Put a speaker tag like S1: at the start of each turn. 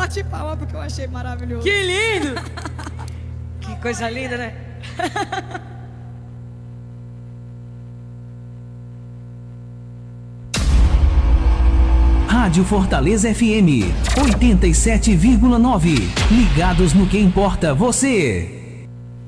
S1: bati palma porque eu achei maravilhoso.
S2: Que lindo! Que coisa linda, né?
S3: Rádio Fortaleza FM 87,9. Ligados no que importa você.